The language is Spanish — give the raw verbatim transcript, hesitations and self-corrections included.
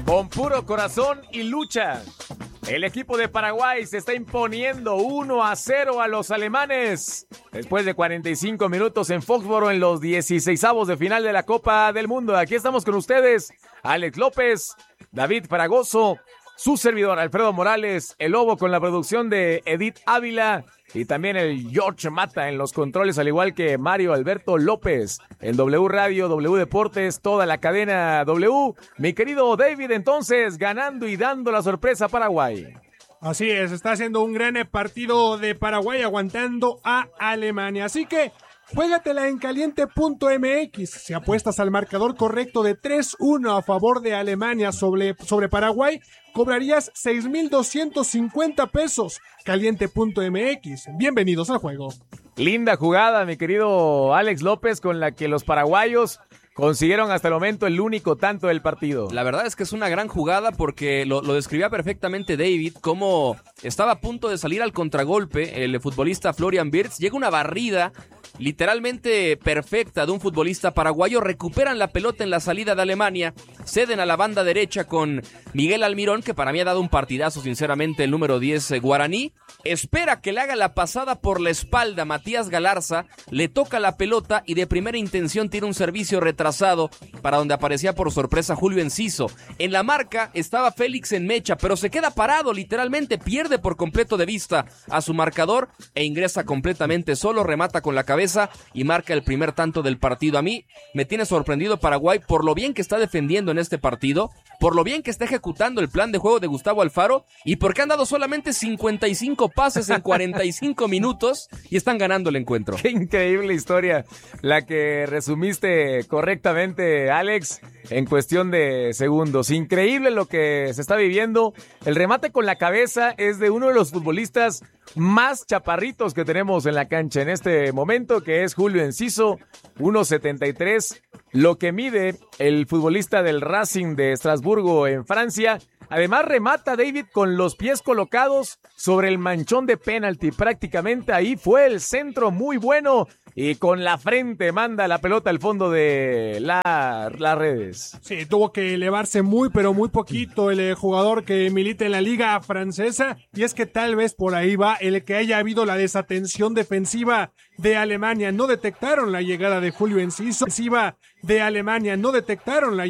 con puro corazón y lucha. El equipo de Paraguay se está imponiendo uno a cero a los alemanes. Después de cuarenta y cinco minutos en Foxboro en los dieciseisavos de final de la Copa del Mundo. Aquí estamos con ustedes, Alex López, David Fragoso, su servidor Alfredo Morales, el Lobo con la producción de Edith Ávila y también el George Mata en los controles, al igual que Mario Alberto López, en W Radio, W Deportes, toda la cadena W. Mi querido David, entonces, ganando y dando la sorpresa a Paraguay. Así es, está haciendo un gran partido de Paraguay aguantando a Alemania, así que juégatela en caliente punto m x. Si apuestas al marcador correcto de tres uno a favor de Alemania sobre, sobre Paraguay, cobrarías seis mil doscientos cincuenta pesos. caliente punto m x. Bienvenidos al juego. Linda jugada, mi querido Alex López, con la que los paraguayos consiguieron hasta el momento el único tanto del partido. La verdad es que es una gran jugada porque lo, lo describía perfectamente David, cómo estaba a punto de salir al contragolpe el futbolista Florian Wirtz, llega una barrida literalmente perfecta de un futbolista paraguayo, recuperan la pelota en la salida de Alemania, ceden a la banda derecha con Miguel Almirón, que para mí ha dado un partidazo sinceramente, el número diez eh, guaraní, espera que le haga la pasada por la espalda Matías Galarza, le toca la pelota y de primera intención tiene un servicio retrasado para donde aparecía por sorpresa Julio Enciso. En la marca estaba Félix en mecha, pero se queda parado literalmente, pierde por completo de vista a su marcador e ingresa completamente solo, remata con la cabeza y marca el primer tanto del partido. A mí me tiene sorprendido Paraguay por lo bien que está defendiendo en este partido, por lo bien que está ejecutando el plan de juego de Gustavo Alfaro y porque han dado solamente cincuenta y cinco pases en cuarenta y cinco minutos y están ganando el encuentro. Qué increíble historia la que resumiste correctamente, Alex, en cuestión de segundos. Increíble lo que se está viviendo. El remate con la cabeza es de uno de los futbolistas más chaparritos que tenemos en la cancha en este momento, que es Julio Enciso, uno setenta y tres, lo que mide el futbolista del Racing de Estrasburgo en Francia. Además remata David con los pies colocados sobre el manchón de penalti, prácticamente ahí fue el centro muy bueno y con la frente manda la pelota al fondo de la, las redes. Sí, tuvo que elevarse muy pero muy poquito el eh, jugador que milita en la liga francesa y es que tal vez por ahí va el que haya habido la desatención defensiva de Alemania. No detectaron la llegada de Julio Enciso, de Alemania no detectaron la